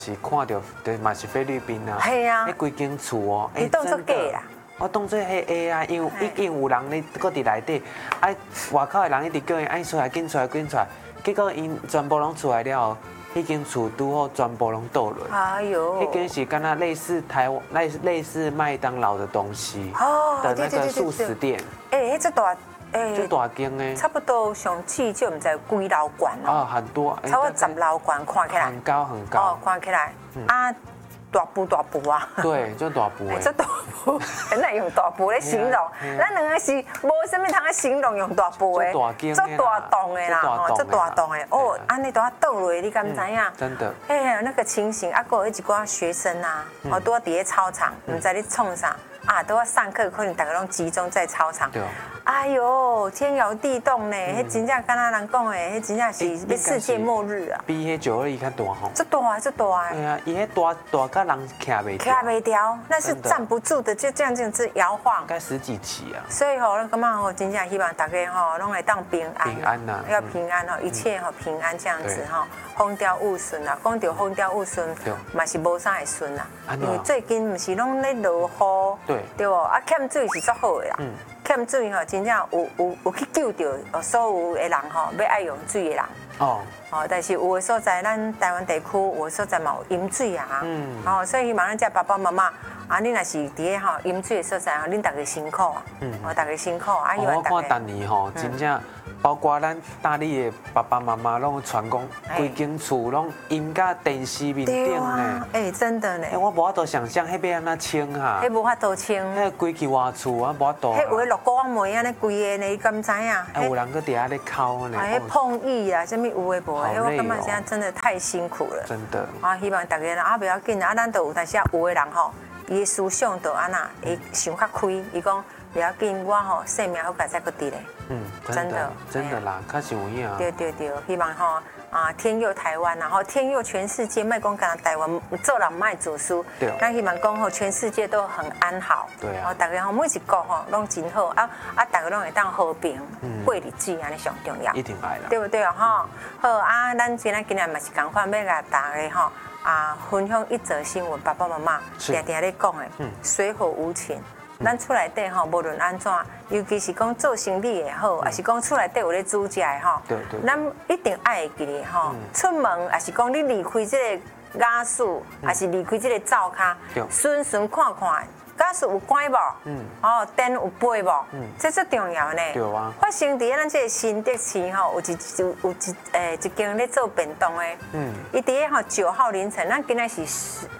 是看到，对，嘛是菲律宾啊。 系啊。 迄规间厝哦， 你当作假啦。 我当作迄 AI，因为已经有人咧搁伫内底，外口的人一直叫因出来，紧出来，紧出来，结果因全部拢出来了后，迄间厝拄好全部拢倒落。 哎呦！ 迄间是敢若类似类似麦当劳的东西的那个素食店。 迄这大。 就大间诶， 差不多上去就唔知几楼管哦，很多， 差不多10楼管，看起来很高很高， 哦，看起来啊，大步啊， 对，就大步诶， 这大步，那用大步来形容，咱两个是无什么通形容用大步诶，做大栋诶啦，做大栋诶，哦，安尼都要倒落，你敢知影？ 真的， 哎，那个情形，啊，有一寡学生啊，哦，都伫咧操场，唔知咧创啥。啊，都要上课，可能大家拢集中在操场。 对。 哎呦，天摇地动呢！迄真正敢若人讲的，迄真正是要世界末日啊！ 比迄921较大吼。 这大啊，这大啊！ 对啊，伊迄大甲人徛袂徛袂掉，那是站不住的，就这样子摇晃。 应该10几期啊。 所以吼，咱感觉吼，真正希望大家吼，拢会当平安。 平安呐。 要平安哦，一切吼平安这样子吼，风调雨顺啊。讲到风调雨顺，嘛是无啥会顺啊。因为最近毋是拢咧落雨。对。对不？啊，欠水是足好的啦。欠水吼，真正有去救到所有的人吼，要爱用水的人。哦。哦，但是有的所在，咱台湾地区有的所在嘛有饮水啊。哦，所以希望咱这爸爸妈妈啊，你若是伫咧吼饮水的所在吼，恁大家辛苦啊。哦，大家辛苦啊，希望大家。我看当年吼，真正包括咱大理的爸爸妈妈拢传讲，规间厝拢淹到电视面顶呢。 哎，真的呢。 我无法度想象，迄要安怎清哈？ 迄无法度清。 迄规气瓦厝啊，无法度。 迄有的落光梅安尼规个呢，你敢知影？ 还有人搁底下咧哭呢。 迄碰意啊，什么有诶无诶，我感觉现在真的太辛苦了。 真的。 啊，希望大家啊不要紧啊，咱都有，但是有的人吼，伊的思想都安那，伊想较开，伊讲不要紧，我吼生命好佳再搁伫咧。 真的啦，较是有影。 对，希望吼啊天佑台湾，然后天佑全世界，莫讲干台湾，做人莫自私。对。咱希望讲吼，全世界都很安好。对啊。大家吼每一个吼拢真好啊，大家拢会当和平过日子，安尼上重要。 一定爱啦。 对不对啊？吼，好啊，咱今日嘛是共款要甲大家吼分享一则新闻，爸爸妈妈常常咧讲的，水火无情。咱厝内底吼，无论安怎，尤其是讲做生意也好，还是讲厝内底有咧煮食的吼，咱一定爱记咧吼。出门还是讲你离开这个雅俗，还是离开这个灶卡，顺顺看看，雅俗有关无？哦，灯有背无？这最重要呢。对啊。发生伫咱这个新德市吼，有一间咧做便当的，伊伫咧吼9号凌晨，咱今仔是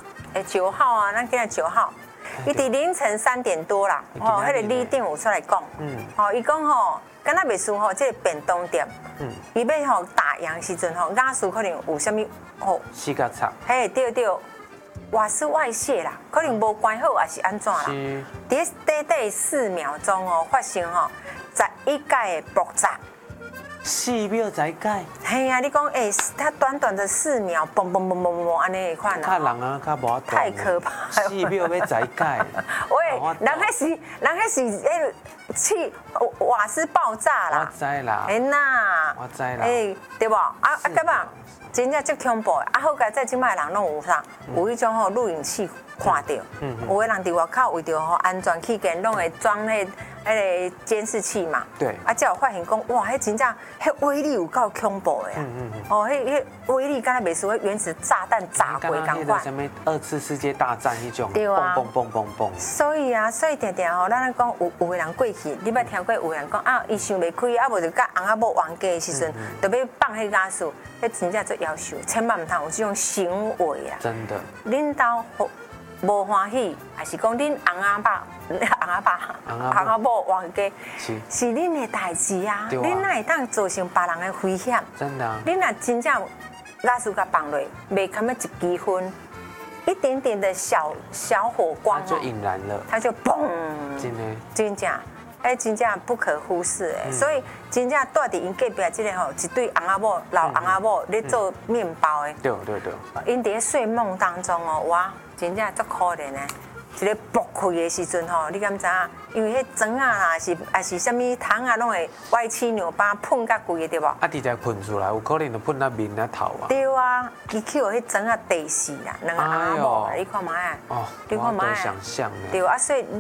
9号啊，咱今仔9号。伊伫凌晨3点多啦，哦，迄个李店有出来讲，哦，伊讲吼，敢若袂输吼，这个便当店，伊要吼打烊时阵吼，雅俗可能有啥物吼， 四角插， 嘿，对，瓦斯外泄啦，可能无关好，还是安怎啦？伫短短4秒钟哦，发生吼11界的爆炸。 4秒才解。 嘿啊，你讲它短短的4秒，嘣嘣嘣嘣嘣，安尼款啊。 较人啊，较无太可怕了。 4秒要才解。 喂，人迄是气瓦斯爆炸啦。 我知啦。 哎呐。 我知啦。 对不？干嘛？真正足恐怖的。好佳在即摆人拢有啥？有迄种吼录影器看到。有的人伫外口为着吼安全起见，拢会装迄个监视器嘛。对。才有发现讲，哇，迄真正迄威力有够恐怖的呀。哦，迄威力敢若袂输迄原始炸弹炸过共款。 什么2次世界大战迄种。 对啊。 嘣嘣嘣嘣嘣。 所以定定吼，咱讲有个人过去，你捌听过有人讲啊，伊想袂开，无就甲翁仔某冤家的时阵，就要放迄雅俗，迄真正最夭寿，千万唔通有这种行为啊！ 真的。 恁兜无欢喜，还是讲恁翁仔某冤家，是恁的代志啊！恁哪会当造成别人的危险？真的。恁若真正雅俗甲放落，袂堪要1支烟，一点点的小火光， 它就引燃了， 它就嘣！真正。真正不可忽视所以真正住伫因隔壁这个吼，一对翁仔某老翁仔某咧做面包的。对。因伫咧睡梦当中哦，哇，真正足可怜的。 一个爆开的时阵吼，你敢知影？因为迄砖啊啦，是啥物虫啊，拢会歪七扭八，喷甲规个对无？ 啊，直接喷出来，有可能就喷到面啊头啊。 对啊，伊去互迄砖啊地死啦，两个阿某，你看卖啊？ 哦，你看卖想象对啊，所以